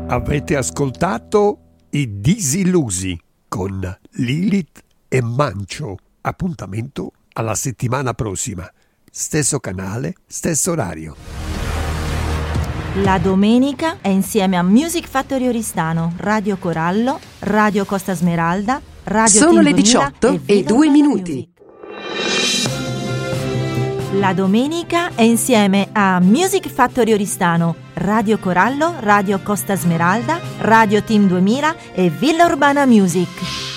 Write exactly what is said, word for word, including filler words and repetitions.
Avete ascoltato I Disillusi con Lilith e Mancio. Appuntamento alla settimana prossima. Stesso canale, stesso orario. La domenica è insieme a Music Factory Oristano, Radio Corallo, Radio Costa Smeralda, Radio Sono Team le duemila diciotto e Villa due Urbana minuti. Music. La domenica è insieme a Music Factory Oristano, Radio Corallo, Radio Costa Smeralda, Radio Team duemila e Villa Urbana Music.